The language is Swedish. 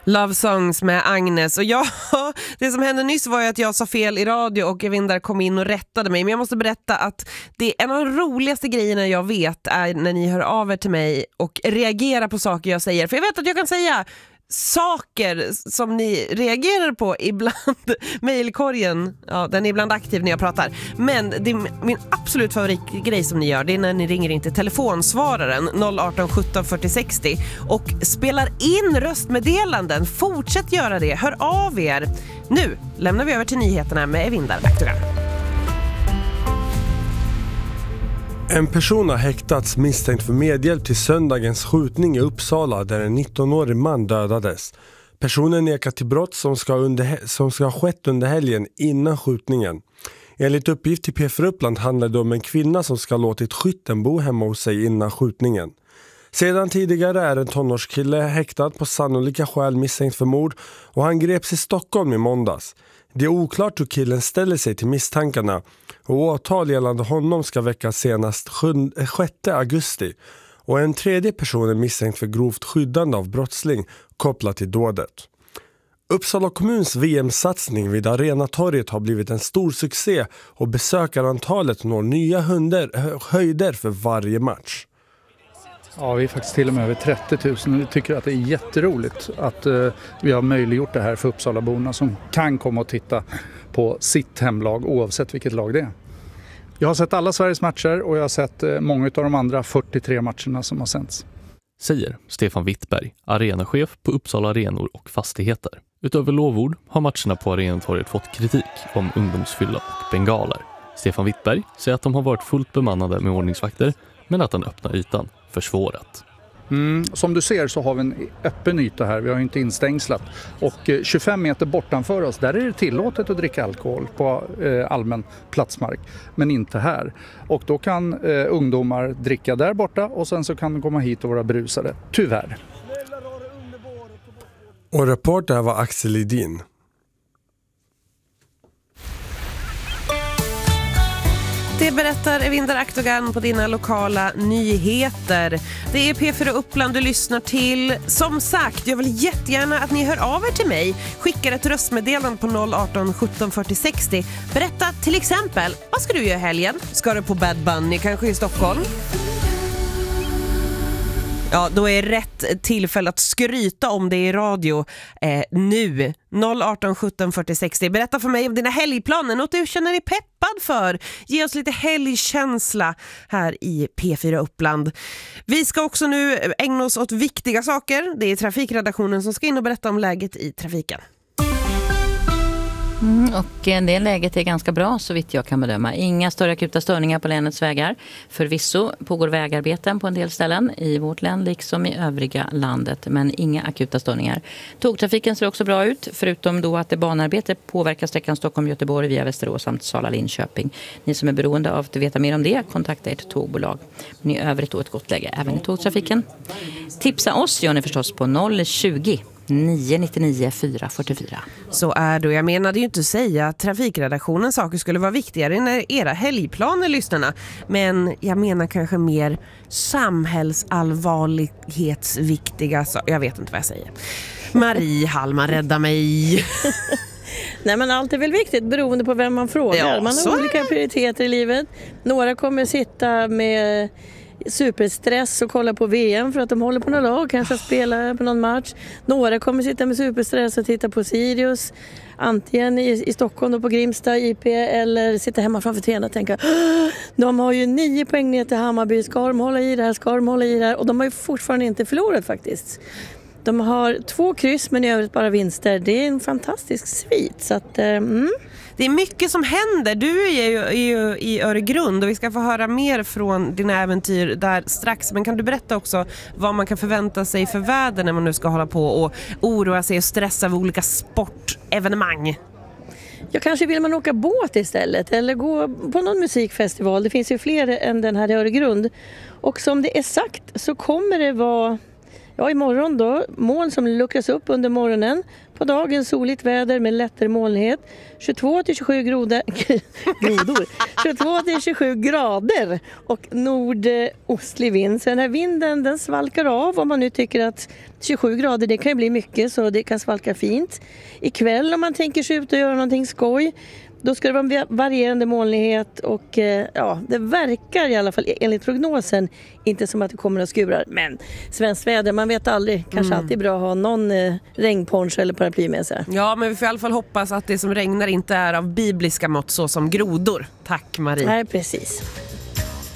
Love Songs med Agnes. Och det som hände nyss var ju att jag sa fel i radio och Evindar kom in och rättade mig. Men jag måste berätta att det är en av de roligaste grejerna jag vet är när ni hör av er till mig och reagerar på saker jag säger. För jag vet att jag kan säga saker som ni reagerar på ibland. Mejlkorgen, ja, den är ibland aktiv när jag pratar. Men det är min absolut favoritgrej som ni gör. Det är när ni ringer in till telefonsvararen 018 17 40 60 och spelar in röstmeddelanden. Fortsätt göra det, hör av er. Nu lämnar vi över till nyheterna med Evindar Aktugan. En person har häktats misstänkt för medhjälp till söndagens skjutning i Uppsala där en 19-årig man dödades. Personen nekar till brott som ska ha skett under helgen innan skjutningen. Enligt uppgift till P4 Uppland handlar det om en kvinna som ska ha låtit skytten bo hemma hos sig innan skjutningen. Sedan tidigare är en tonårskille häktad på sannolika skäl misstänkt för mord och han greps i Stockholm i måndags. Det är oklart hur killen ställer sig till misstankarna och åtal gällande honom ska väckas senast 6 augusti och en tredje person är misstänkt för grovt skyddande av brottsling kopplat till dådet. Uppsala kommuns VM-satsning vid Arenatorget har blivit en stor succé och besökarantalet når nya höjder för varje match. Ja, vi är faktiskt till och med över 30 000 och vi tycker att det är jätteroligt att vi har möjliggjort det här för Uppsalaborna som kan komma och titta på sitt hemlag oavsett vilket lag det är. Jag har sett alla Sveriges matcher och jag har sett många av de andra 43 matcherna som har sänts. Säger Stefan Wittberg, arenachef på Uppsala Arenor och Fastigheter. Utöver lovord har matcherna på Arenatorget fått kritik om ungdomsfylla och bengaler. Stefan Wittberg säger att de har varit fullt bemannade med ordningsvakter men att den öppna ytan försvårat. Som du ser så har vi en öppen yta här, vi har inte instängslat och 25 meter bortanför oss där är det tillåtet att dricka alkohol på allmän platsmark men inte här. Och då kan ungdomar dricka där borta och sen så kan de komma hit och vara brusade, tyvärr. Och reporter var Axel Lidin. Det berättar Evindar Aktugan på dina lokala nyheter. Det är P4 Uppland du lyssnar till. Som sagt, jag vill jättegärna att ni hör av er till mig. Skickar ett röstmeddelande på 018 17 40 60. Berätta till exempel, vad ska du göra i helgen? Ska du på Bad Bunny kanske i Stockholm? Ja, då är rätt tillfälle att skryta om det i radio nu. 018 17 40 60. Berätta för mig om dina helgplaner, något du känner dig peppad för. Ge oss lite helgkänsla här i P4 Uppland. Vi ska också nu ägna oss åt viktiga saker. Det är trafikredaktionen som ska in och berätta om läget i trafiken. Och det läget är ganska bra så vitt jag kan bedöma. Inga större akuta störningar på länets vägar. Förvisso pågår vägarbeten på en del ställen i vårt län liksom i övriga landet. Men inga akuta störningar. Tågtrafiken ser också bra ut. Förutom då att det banarbete påverkar sträckan Stockholm-Göteborg via Västerås samt Sala-Linköping. Ni som är beroende av att veta mer om det, kontakta ert tågbolag. Men i övrigt då ett gott läge även i tågtrafiken. Tipsa oss gör ni förstås på 020 999 444. Så är det. Jag menade ju inte säga att trafikredaktionens saker skulle vara viktigare än era helgplaner, lyssnarna. Men jag menar kanske mer samhällsallvarlighetsviktiga saker. Jag vet inte vad jag säger. Marie Hallman, rädda mig. Nej, men allt är väl viktigt beroende på vem man frågar. Ja, man har olika prioriteter i livet. Några kommer sitta med superstress och kolla på VM för att de håller på någon lag, kanske spela på någon match. Några kommer sitta med superstress och titta på Sirius, antingen i Stockholm och på Grimsta IP, eller sitta hemma framför tvn och tänka de har ju 9 poäng ner till Hammarby, ska de hålla i det här, och de har ju fortfarande inte förlorat faktiskt. De har 2 kryss men i övrigt bara vinster. Det är en fantastisk svit. Så att, Det är mycket som händer. Du är ju i Öregrund och vi ska få höra mer från dina äventyr där strax. Men kan du berätta också vad man kan förvänta sig för väder när man nu ska hålla på och oroa sig och stressa över olika sportevenemang? Ja, kanske vill man åka båt istället eller gå på någon musikfestival. Det finns ju fler än den här i Öregrund. Och som det är sagt så kommer det vara Ja, imorgon då. Moln som luckras upp under morgonen. På dagen soligt väder med lättare molnighet. 22-27 grodor. 22-27 grader och nordostlig vind. Så den här vinden den svalkar av om man nu tycker att 27 grader det kan ju bli mycket så det kan svalka fint. Ikväll om man tänker sig ut och göra någonting skoj. Då ska det vara varierande molnighet och det verkar i alla fall enligt prognosen inte som att det kommer att skura. Men svenskt väder, man vet aldrig. Kanske alltid bra att ha någon regnponch eller paraply med sig. Ja, men vi får i alla fall hoppas att det som regnar inte är av bibliska mått så som grodor. Tack Marie. Nej, precis.